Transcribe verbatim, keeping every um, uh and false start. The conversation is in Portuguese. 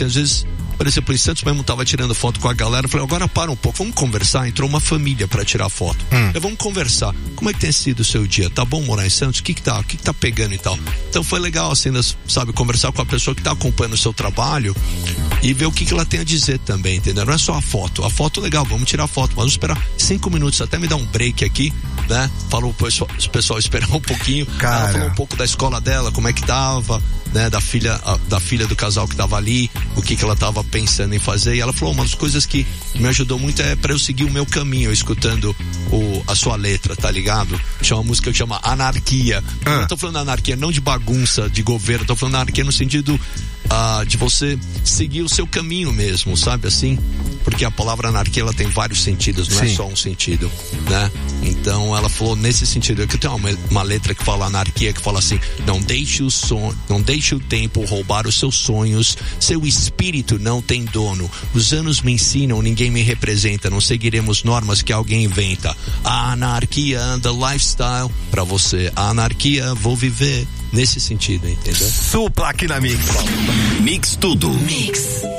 assim, às vezes, por exemplo, em Santos mesmo tava tirando foto com a galera, eu falei, agora para um pouco, vamos conversar. Entrou uma família para tirar foto. Hum. Eu, vamos conversar. Como é que tem sido o seu dia? Tá bom morar em Santos? O que que tá, o que que tá pegando e tal? Então foi legal, assim, sabe, conversar com a pessoa que tá acompanhando o seu trabalho e ver o que que ela tem a dizer também, entendeu? Não é só a foto. A foto, legal, vamos tirar a foto, vamos esperar cinco minutos, até me dar um break aqui, né? Falou pro pessoal, o pessoal esperar um pouquinho. Cara. Ela falou um pouco da escola dela, como é que tava, né? Da filha, a, da filha do casal que tava ali, o que que ela tava pensando em fazer. E ela falou, uma das coisas que me ajudou muito é pra eu seguir o meu caminho, escutando o, a sua letra, tá ligado? Tinha uma música que chama Anarquia. Ah. Eu tô falando anarquia não de bagunça, de governo, tô falando anarquia no sentido uh, de você seguir o seu caminho mesmo, sabe assim? Porque a palavra anarquia, ela tem vários sentidos, não Sim. é só um sentido, né? Então ela falou nesse sentido. Aqui tem uma, uma letra que fala anarquia, que fala assim: não deixe o sonho, não deixe o tempo roubar os seus sonhos, seu espírito não tem dono, os anos me ensinam, ninguém me representa, não seguiremos normas que alguém inventa. A anarquia anda lifestyle pra você, a anarquia vou viver. Nesse sentido, entendeu? Supla aqui na Mix. Mix tudo. Mix.